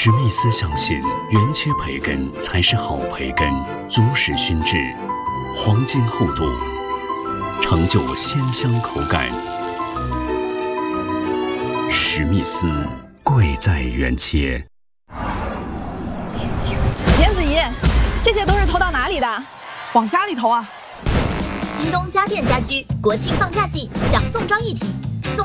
史密斯相信原切培根才是好培根，足使熏制，黄金厚度，成就鲜香口感。史密斯贵在原切。 严子怡，这些都是投到哪里的？ 往家里投啊！ 京东家电家居国庆放假季，享送装一体。